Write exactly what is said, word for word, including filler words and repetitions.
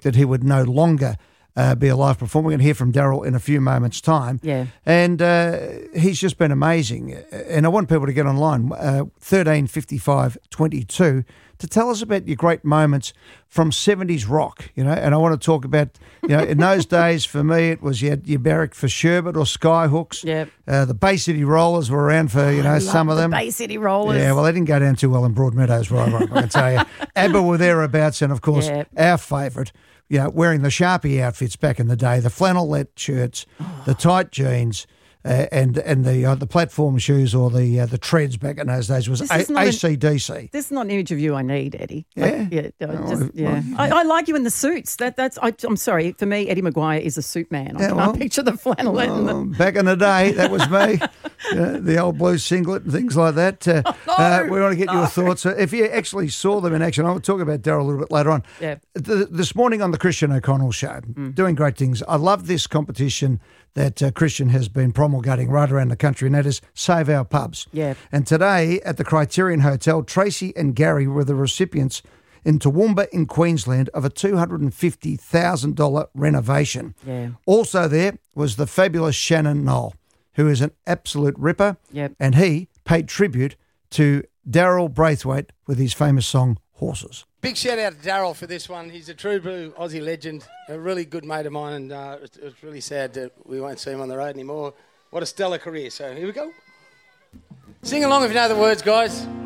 that he would no longer uh, be a live performer. We're going to hear from Daryl in a few moments' time. Yeah. And uh, he's just been amazing. And I want people to get online, uh, thirteen fifty-five twenty-two, to tell us about your great moments from seventies rock, you know. And I want to talk about, you know, in those days for me it was you had your Barrack for Sherbet or Skyhooks. Yep. Uh, the Bay City Rollers were around for, you know, I some love of them. the Bay City Rollers. Yeah, well, they didn't go down too well in Broadmeadows, where I grew up, I can tell you. ABBA were thereabouts, and of course, Yep. our favourite, you know, wearing the Sharpie outfits back in the day, the flannelette shirts, the tight jeans, uh, and and the uh, the platform shoes or the uh, the treads back in those days was This A- is not an- A C D C. This is not an image of you I need, Eddie. Yeah? Like, yeah, I Oh, just, well, yeah. well, I, I like you in the suits. That that's. I, I'm sorry. For me, Eddie Maguire is a suit man. I Yeah, can't well, picture the flannelette. and the, Um, back in the day, that was me. Uh, the old blue singlet and things like that. Uh, no, uh, we want to get no. your thoughts. Uh, If you actually saw them in action, I'll talk about Daryl a little bit later on. Yeah. The, this morning on the Christian O'Connell show, doing great things. I love this competition that uh, Christian has been promulgating right around the country, and that is Save Our Pubs. Yeah. And today at the Criterion Hotel, Tracy and Gary were the recipients in Toowoomba in Queensland of a two hundred fifty thousand dollars renovation. Yeah. Also there was the fabulous Shannon Knoll, who is an absolute ripper. Yep. And he paid tribute to Daryl Braithwaite with his famous song, Horses. Big shout out to Daryl for this one. He's a true blue Aussie legend, a really good mate of mine, and uh, it's, it's really sad that we won't see him on the road anymore. What a stellar career. So here we go. Sing along if you know the words, guys.